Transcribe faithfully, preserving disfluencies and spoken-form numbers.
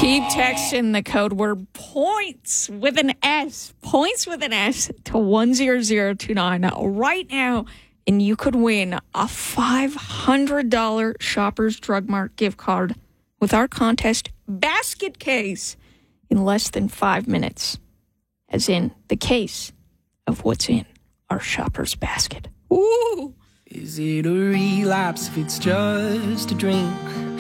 Keep texting the code word points with an S. Points with an S to one zero zero two nine right now. And you could win a five hundred dollars Shoppers Drug Mart gift card with our contest basket case in less than five minutes. As in the case of what's in our Shoppers basket. Ooh. Is it a relapse if it's just a drink?